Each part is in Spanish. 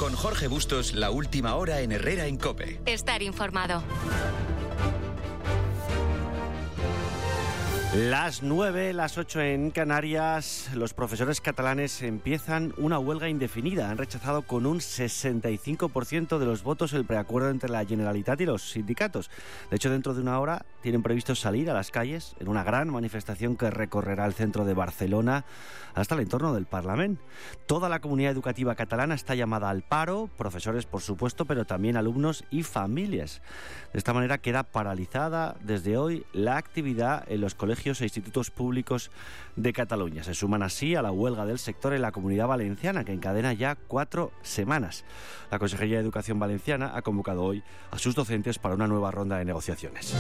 Con Jorge Bustos, la última hora en Herrera en COPE. Estar informado. Las 9, las 8 en Canarias, los profesores catalanes empiezan una huelga indefinida. Han rechazado con un 65% de los votos el preacuerdo entre la Generalitat y los sindicatos. De hecho, dentro de una hora tienen previsto salir a las calles en una gran manifestación que recorrerá el centro de Barcelona hasta el entorno del Parlament. Toda la comunidad educativa catalana está llamada al paro, profesores por supuesto, pero también alumnos y familias. De esta manera queda paralizada desde hoy la actividad en los colegios e institutos públicos de Cataluña. Se suman así a la huelga del sector en la Comunidad Valenciana, que encadena ya 4 semanas. La Consejería de Educación Valenciana ha convocado hoy a sus docentes para una nueva ronda de negociaciones.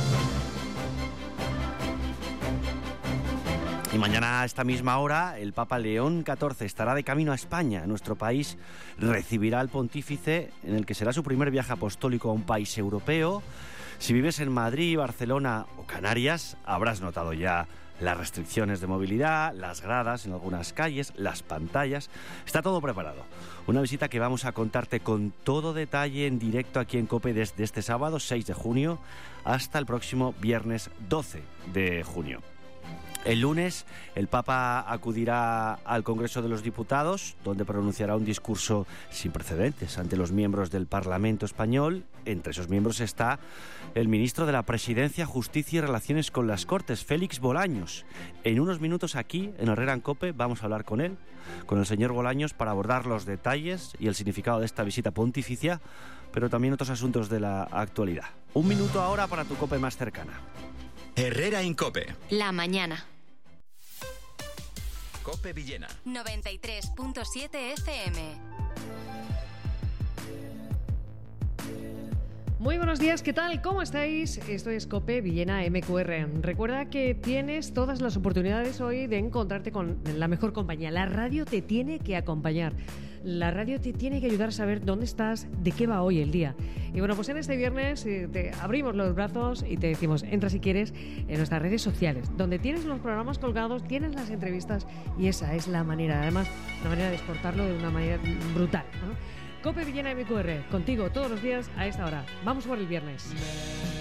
Y mañana a esta misma hora el Papa León XIV estará de camino a España. Nuestro país recibirá al pontífice en el que será su primer viaje apostólico a un país europeo. Si vives en Madrid, Barcelona o Canarias, habrás notado ya las restricciones de movilidad, las gradas en algunas calles, las pantallas. Está todo preparado. Una visita que vamos a contarte con todo detalle en directo aquí en COPE desde este sábado 6 de junio hasta el próximo viernes 12 de junio. El lunes el Papa acudirá al Congreso de los Diputados, donde pronunciará un discurso sin precedentes ante los miembros del Parlamento español. Entre esos miembros está el ministro de la Presidencia, Justicia y Relaciones con las Cortes, Félix Bolaños. En unos minutos aquí, en Herrera en COPE, vamos a hablar con él, con el señor Bolaños, para abordar los detalles y el significado de esta visita pontificia, pero también otros asuntos de la actualidad. Un minuto ahora para tu COPE más cercana. Herrera en COPE. La mañana. COPE Villena. 93.7 FM. Muy buenos días, ¿qué tal? ¿Cómo estáis? Esto es COPE Villena MQR. Recuerda que tienes todas las oportunidades hoy de encontrarte con la mejor compañía. La radio te tiene que acompañar. La radio te tiene que ayudar a saber dónde estás, de qué va hoy el día. Y bueno, pues en este viernes te abrimos los brazos y te decimos, entra si quieres en nuestras redes sociales, donde tienes los programas colgados, tienes las entrevistas y esa es la manera, además, una manera de exportarlo de una manera brutal, ¿no? COPE Villena MQR, contigo todos los días a esta hora. Vamos por el viernes.